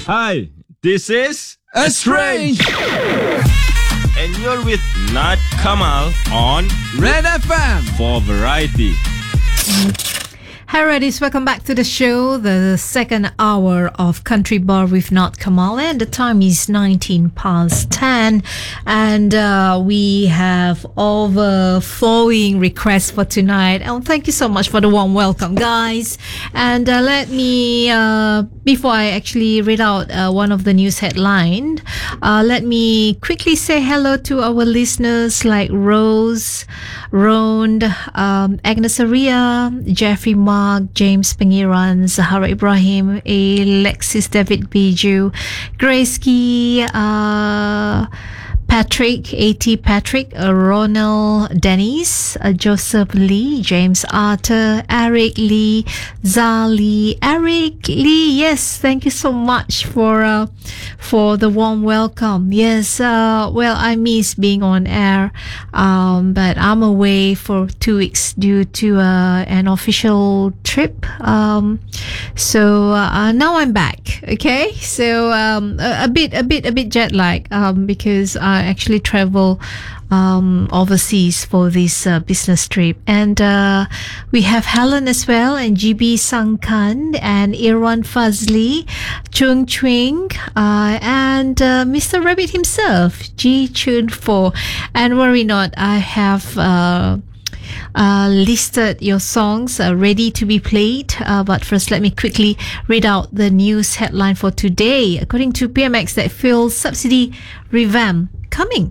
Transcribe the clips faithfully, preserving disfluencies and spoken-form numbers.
Hi, this is Estrange, and you're with Nat Kamal on Red F M for variety. Hi, Reddies. Welcome back to the show, the second hour of Country Bar with Nat Kamal, and the time is nineteen past ten, and uh, we have overflowing requests for tonight. And thank you so much for the warm welcome, guys. And uh, let me, uh, before I actually read out uh, one of the news headline, uh, let me quickly say hello to our listeners like Rose, Rond, um, Agnes Aria, Jeffrey Mark, James Pengiran, Zahara Ibrahim, Alexis David Biju, Grace Key, uh, Patrick, A T Patrick, uh, Ronald Dennis, uh, Joseph Lee, James Arthur, Eric Lee, Zali, Eric Lee. Yes, thank you so much for uh, for the warm welcome. Yes, uh, well, I miss being on air, um, but I'm away for two weeks due to uh, an official trip. Um, so uh, now I'm back. Okay, so um, a, a bit, a bit, a bit jet lag um, because I actually travel um, overseas for this uh, business trip, and uh, we have Helen as well, and G B Sangkan, and Irwan Fazli, Chung Chwing, uh, and uh, Mister Rabbit himself, Ji Chun Fo. And worry not, I have uh, Uh, listed your songs uh, ready to be played, uh, but first let me quickly read out the news headline for today. According to P M X, that fuel subsidy revamp coming.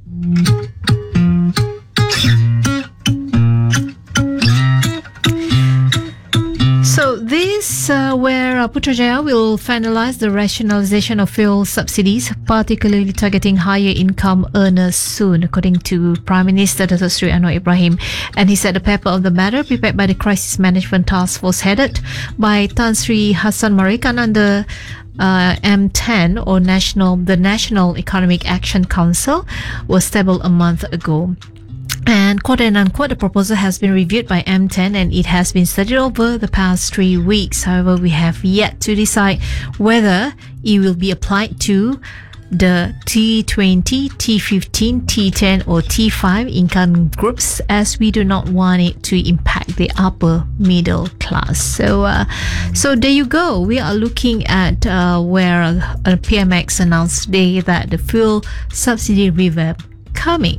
So this uh, where uh, Putrajaya will finalize the rationalization of fuel subsidies, particularly targeting higher income earners soon, according to Prime Minister Datuk Seri Anwar Ibrahim. And he said the paper of the matter prepared by the Crisis Management Task Force headed by Tan Sri Hassan Marikan under Uh, M ten or National the National Economic Action Council was tabled a month ago. And quote and unquote, the proposal has been reviewed by M ten and it has been studied over the past three weeks. However, we have yet to decide whether it will be applied to the T twenty, T fifteen, T ten or T five income groups, as we do not want it to impact the upper middle class. So uh, so there you go. We are looking at uh, where uh, P M X announced today that the fuel subsidy revamp coming.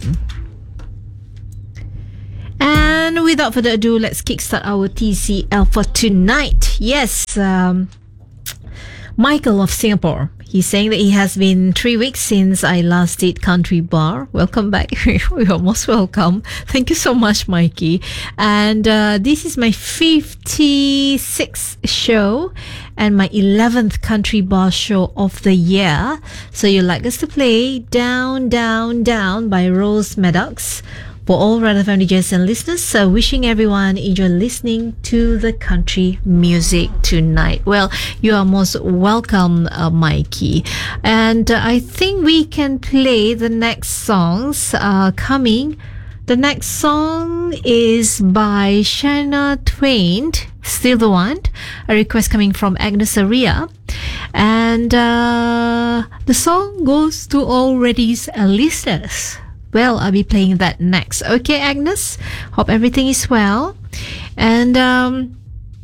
And without further ado, let's kickstart our T C L for tonight. Yes, um, Michael of Singapore. He's saying that he has been three weeks since I last did Country Bar. Welcome back. You're most welcome. Thank you so much, Mikey. And uh, this is my fifty-sixth show and my eleventh Country Bar show of the year. So you'd like us to play Down, Down, Down by Rose Maddox. For all Red F M D Js and listeners, so wishing everyone enjoy listening to the country music tonight. Well, you are most welcome, uh, Mikey. And uh, I think we can play the next songs uh, coming. The next song is by Shania Twain, Still the One. A request coming from Agnes Aria. And uh, the song goes to all Reddies and listeners. Well, I'll be playing that next. Okay, Agnes? Hope everything is well. And um,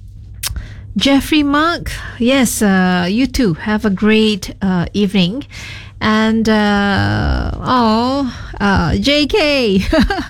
Jeffrey Mark, yes, uh, you too. Have a great uh, evening. And, uh, oh, uh, J K,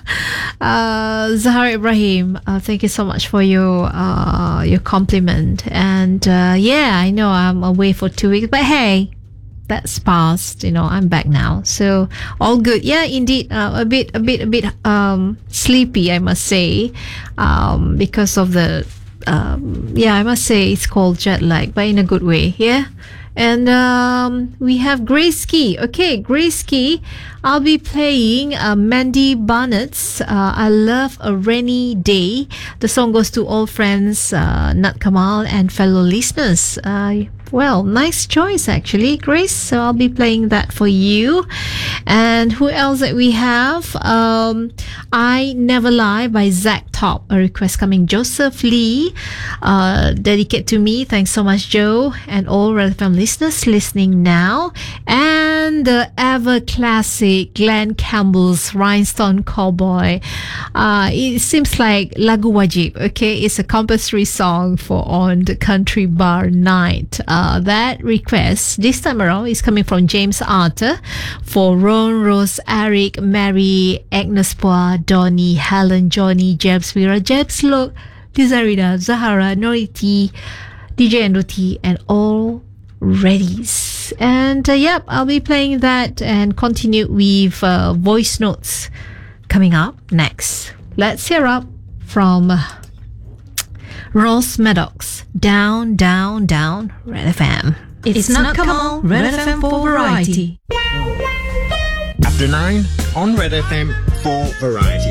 uh, Zahara Ibrahim, uh, thank you so much for your uh, your compliment. And uh, yeah, I know I'm away for two weeks, but hey, that's past, you know, I'm back now, so all good. Yeah, indeed, uh, a bit a bit a bit um sleepy, I must say, um because of the um yeah I must say it's called jet lag, but in a good way. Yeah. And um, we have Grace Key. Okay, Grace Key, I'll be playing uh, Mandy Barnett's uh, I Love a Rainy Day. The song goes to all friends, uh, Nat Kamal and fellow listeners. Uh, well, nice choice actually, Grace. So I'll be playing that for you. And who else that we have? Um, I Never Lie by Zach Top. A request coming, Joseph Lee. Uh, dedicate to me. Thanks so much, Joe, and all Red F M listeners listening now. And the ever classic Glenn Campbell's Rhinestone Cowboy. Uh, it seems like lagu wajib, okay? It's a compulsory song for on the country bar night. Uh, that request this time around is coming from James Arthur for Ron, Rose, Eric, Mary, Agnes Poa, Donnie, Helen, Johnny, Jebs, Vera, Jebs, Look, Lizarida, Zahara, Noriti, D J Andoti, and all readies. And uh, yep, I'll be playing that and continue with uh, voice notes coming up next. Let's hear up from Ross Maddox, Down, Down, Down, Red F M. It's, it's not Kamal, Red F M for variety. After nine on Red F M for variety.